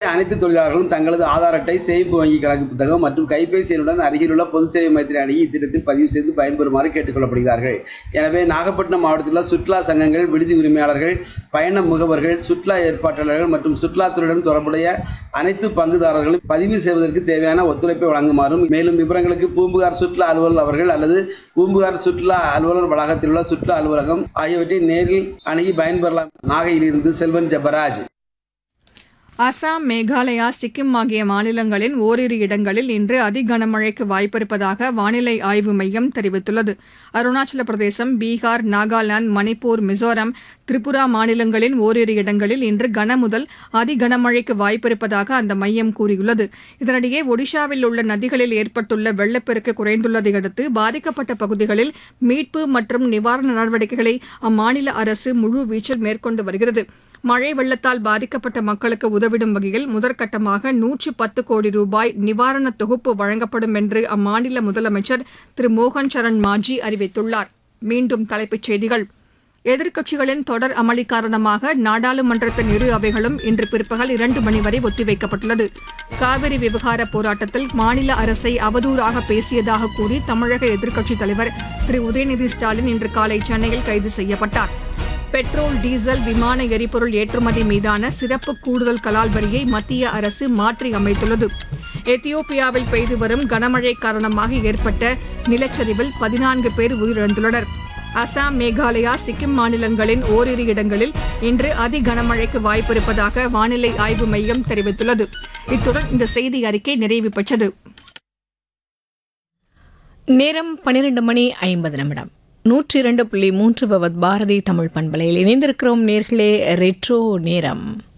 அனைத்து தொழிலாளர்களும் தங்களது ஆதார் அட்டை, சேமிப்பு வங்கி கணக்கு புத்தகம் மற்றும் கைபேசி எண்ணுடன் அருகிலுள்ள பொது சேவை மையத்தினை அணுகி இத்திட்டத்தில் பதிவு செய்து பயன்பெறுமாறு கேட்டுக் கொள்ளப்படுகிறார்கள். எனவே நாகப்பட்டினம் மாவட்டத்தில் உள்ள சுற்றுலா சங்கங்கள், விடுதி உரிமையாளர்கள், பயண முகவர்கள், சுற்றுலா ஏற்பாட்டாளர்கள் மற்றும் சுற்றுலாத்துறையுடன் தொடர்புடைய அனைத்து பங்குதாரர்களும் பதிவு செய்வதற்கு தேவையான ஒத்துழைப்பை வழங்குமாறும், மேலும் விவரங்களுக்கு பூம்புகார் சுற்றுலா அலுவலர் அவர்கள் அல்லது பூம்புகார் சுற்றுலா அலுவலர் வளாகத்தில் உள்ள சுற்றுலா அலுவலகம் ஆகியவற்றை நேரில் அணுகி பயன்பெறலாம். நாகையிலிருந்து செல்வன் ஜெபராஜ். அசாம், மேகாலயா, சிக்கிம் ஆகிய மாநிலங்களின் ஓரிரு இடங்களில் இன்று அதி கனமழைக்கு வாய்ப்பிருப்பதாக வானிலை ஆய்வு மையம் தெரிவித்துள்ளது. அருணாச்சல பிரதேசம், பீகார், நாகாலாந்து, மணிப்பூர், மிசோரம், திரிபுரா மாநிலங்களின் ஓரிரு இடங்களில் இன்று கனமுதல் அதி கனமழைக்கு வாய்ப்பிருப்பதாக அந்த மையம் கூறியுள்ளது. இதனிடையே ஒடிஷாவில் உள்ள நதிகளில் ஏற்பட்டுள்ள வெள்ளப்பெருக்கு குறைந்துள்ளதை அடுத்து பாதிக்கப்பட்ட பகுதிகளில் மீட்பு மற்றும் நிவாரண நடவடிக்கைகளை அம்மாநில அரசு முழுவீச்சில் மேற்கொண்டு வருகிறது. மழை வெள்ளத்தால் பாதிக்கப்பட்ட மக்களுக்கு உதவிடும் வகையில் முதற்கட்டமாக 110 கோடி ரூபாய் நிவாரண தொகுப்பு வழங்கப்படும் என்று அம்மாநில முதலமைச்சர் திரு மோகன் சரண் மாஜி அறிவித்துள்ளார். மீண்டும் தலைப்புச் செய்திகள். எதிர்க்கட்சிகளின் தொடர் அமளி காரணமாக நாடாளுமன்றத்தின் இரு அவைகளும் இன்று பிற்பகல் 2 மணி வரை ஒத்திவைக்கப்பட்டுள்ளது. காவிரி விவகார போராட்டத்தில் மாநில அரசை அவதூறாக பேசியதாக கூறி தமிழக எதிர்க்கட்சித் தலைவர் திரு உதயநிதி ஸ்டாலின் இன்று காலை சென்னையில் கைது செய்யப்பட்டார். பெட்ரோல், டீசல், விமான எரிபொருள் ஏற்றுமதி மீதான சிறப்பு கூடுதல் கலால் வரியை மத்திய அரசு மாற்றி அமைத்துள்ளது. எத்தியோப்பியாவில் பெய்து வரும் கனமழை காரணமாக ஏற்பட்ட நிலச்சரிவில் 14 பேர் உயிரிழந்துள்ளனர். அசாம், மேகாலயா, சிக்கிம் மாநிலங்களின் ஓரிரு இடங்களில் இன்று அதி கனமழைக்கு வாய்ப்பிருப்பதாக வானிலை ஆய்வு மையம் தெரிவித்துள்ளது. இத்துடன் இந்த செய்தி அறிக்கை நிறைவு பெற்றது. நேரம் 12 மணி 50 நிமிடம். 102.3 பாரதி தமிழ் பண்பலையில் இணைந்திருக்கிறோம் நேர்களே. ரெட்ரோ நேரம்.